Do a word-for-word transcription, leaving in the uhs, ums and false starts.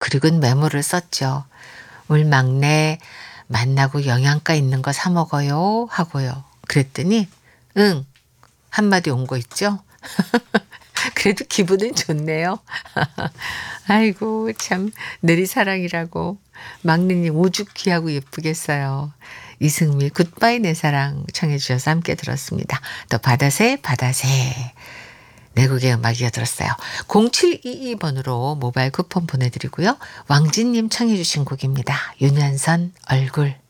그리고는 메모를 썼죠. 우리 막내 만나고 영양가 있는 거 사 먹어요 하고요. 그랬더니 응 한마디 온 거 있죠. 그래도 기분은 좋네요. 아이고 참 내리사랑이라고 막내님 오죽 귀하고 예쁘겠어요. 이승미 굿바이 내 사랑 청해 주셔서 함께 들었습니다. 또 바다새 바다새 내국의 음악 이어들었어요. 공칠이이 번으로 모바일 쿠폰 보내드리고요. 왕진님 청해 주신 곡입니다. 윤현선 얼굴.